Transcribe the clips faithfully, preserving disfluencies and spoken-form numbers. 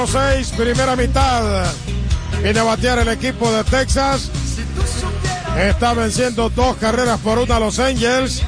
seis, primera mitad. Viene a batear el equipo de Texas. Está venciendo dos carreras por una a los Angels.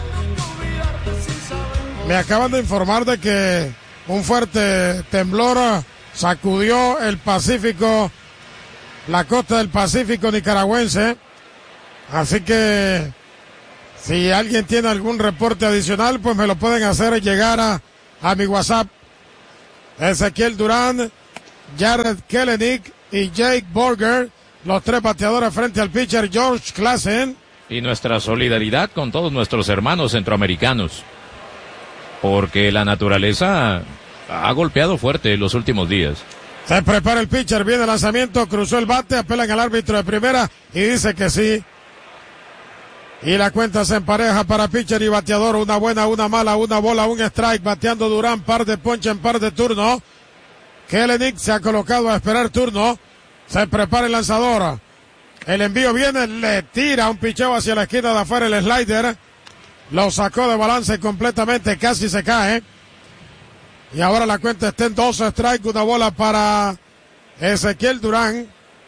Me acaban de informar de que un fuerte temblor sacudió el Pacífico, la costa del Pacífico nicaragüense. Así que si alguien tiene algún reporte adicional, pues me lo pueden hacer llegar a, a mi WhatsApp. Ezequiel Durán, Jarred Kelenic y Jake Burger, los tres bateadores frente al pitcher George Classen. Y nuestra solidaridad con todos nuestros hermanos centroamericanos, porque la naturaleza ha golpeado fuerte en los últimos días. Se prepara el pitcher, viene el lanzamiento, cruzó el bate, apelan al árbitro de primera y dice que sí. Y la cuenta se empareja para pitcher y bateador, una buena, una mala, una bola, un strike, bateando Durán, par de ponche en par de turno. Kelenic se ha colocado a esperar turno, se prepara el lanzador, el envío viene, le tira un picheo hacia la esquina de afuera el slider, lo sacó de balance completamente, casi se cae. Y ahora la cuenta está en dos strikes, una bola para Ezequiel Durán.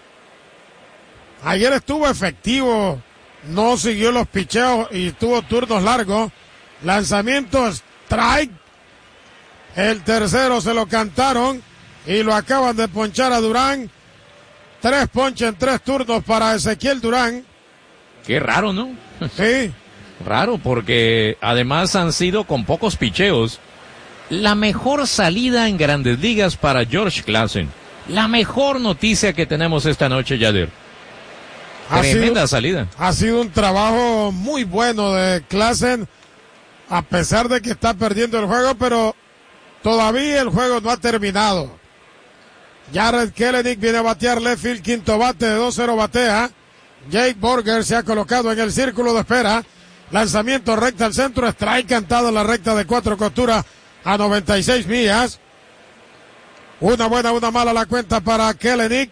Ayer estuvo efectivo, no siguió los picheos y tuvo turnos largos. Lanzamiento, strike. El tercero se lo cantaron y lo acaban de ponchar a Durán. Tres ponches en tres turnos para Ezequiel Durán. Qué raro, ¿no? Sí. Raro, porque además han sido con pocos picheos. La mejor salida en Grandes Ligas para George Classen. La mejor noticia que tenemos esta noche, Yader. Ha Tremenda sido, salida. Ha sido un trabajo muy bueno de Classen, a pesar de que está perdiendo el juego, pero todavía el juego no ha terminado. Jarred Kelenic viene a batear left field, quinto bate, de dos cero batea. Jake Burger se ha colocado en el círculo de espera. Lanzamiento recta al centro, strike cantado en la recta de cuatro costuras a noventa y seis millas. Una buena, una mala la cuenta para Kelenic.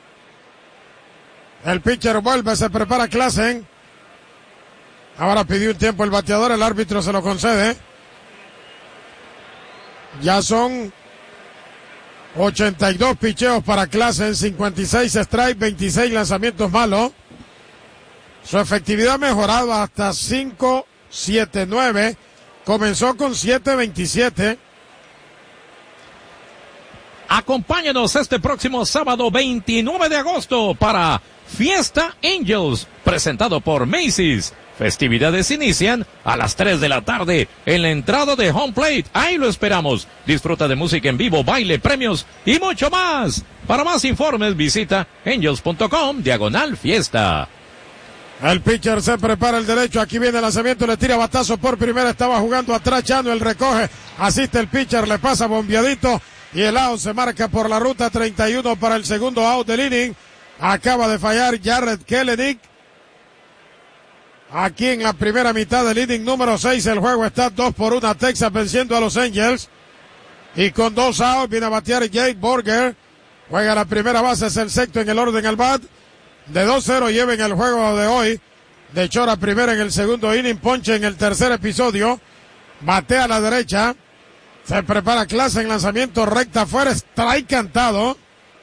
El pitcher vuelve, se prepara Classen. Ahora pidió un tiempo el bateador, el árbitro se lo concede. Ya son ochenta y dos picheos para Classen, cincuenta y seis strikes, veintiséis lanzamientos malos. Su efectividad ha mejorado hasta cinco siete nueve. Comenzó con siete veintisiete. Acompáñenos este próximo sábado veintinueve de agosto para Fiesta Angels, presentado por Macy's. Festividades inician a las tres de la tarde en la entrada de Home Plate. Ahí lo esperamos. Disfruta de música en vivo, baile, premios y mucho más. Para más informes visita angels punto com diagonal fiesta. El pitcher se prepara el derecho, aquí viene el lanzamiento, le tira batazo por primera, estaba jugando atrás, Chano, el recoge, asiste el pitcher, le pasa bombeadito y el out se marca por la ruta treinta y uno para el segundo out del inning. Acaba de fallar Jarred Kelenic. Aquí en la primera mitad del inning número seis, el juego está dos por una, Texas venciendo a los Angels. Y con dos outs viene a batear Jake Burger. Juega la primera base, es el sexto en el orden al bat. De dos cero lleven el juego de hoy. De Chora primero en el segundo inning, ponche en el tercer episodio. Batea a la derecha. Se prepara Classen, lanzamiento recta afuera, strike cantado.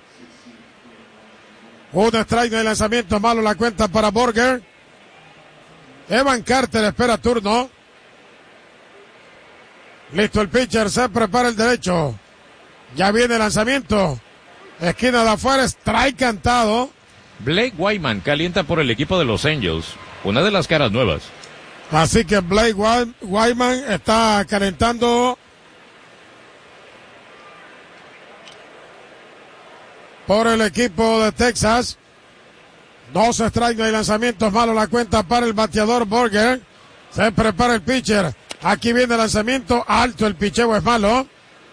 Un strike de lanzamiento malo, la cuenta para Burger. Evan Carter espera turno. Listo el pitcher, se prepara el derecho. Ya viene el lanzamiento. Esquina de afuera, strike cantado. Blake Wyman calienta por el equipo de los Angels, una de las caras nuevas. Así que Blake Wyman está calentando por el equipo de Texas. Dos strikes y lanzamientos malos, la cuenta para el bateador Burger. Se prepara el pitcher. Aquí viene el lanzamiento alto, el picheo es malo.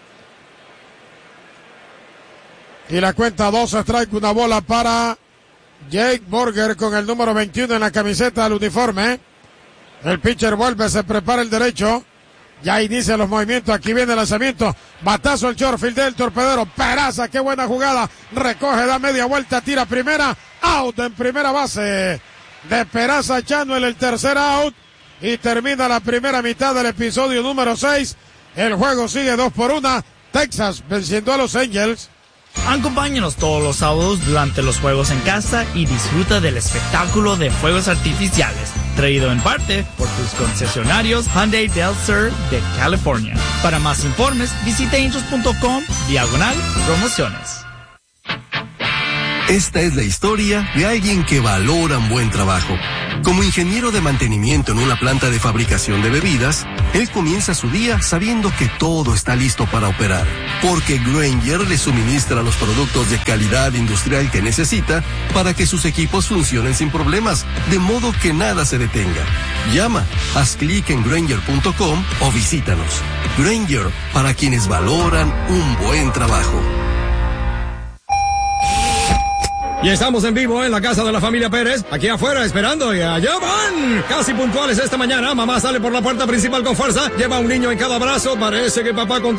Y la cuenta dos strikes, una bola para Jake Burger con el número veintiuno en la camiseta del uniforme. El pitcher vuelve, se prepara el derecho. Ya inicia los movimientos, aquí viene el lanzamiento. Batazo al shortfield del torpedero. Peraza, qué buena jugada. Recoge, da media vuelta, tira primera. Out en primera base de Peraza Chano en el tercer out. Y termina la primera mitad del episodio número seis. El juego sigue dos por una. Texas venciendo a los Angels. Acompáñanos todos los sábados durante los juegos en casa y disfruta del espectáculo de fuegos artificiales, traído en parte por tus concesionarios Hyundai Del Sur de California. Para más informes, visita angels punto com diagonal promociones. Esta es la historia de alguien que valora un buen trabajo. Como ingeniero de mantenimiento en una planta de fabricación de bebidas, él comienza su día sabiendo que todo está listo para operar, porque Grainger le suministra los productos de calidad industrial que necesita para que sus equipos funcionen sin problemas, de modo que nada se detenga. Llama, haz clic en Grainger punto com o visítanos. Grainger, para quienes valoran un buen trabajo. Y estamos en vivo en la casa de la familia Pérez, aquí afuera esperando, y allá van, casi puntuales esta mañana. Mamá sale por la puerta principal con fuerza, lleva a un niño en cada brazo, parece que papá con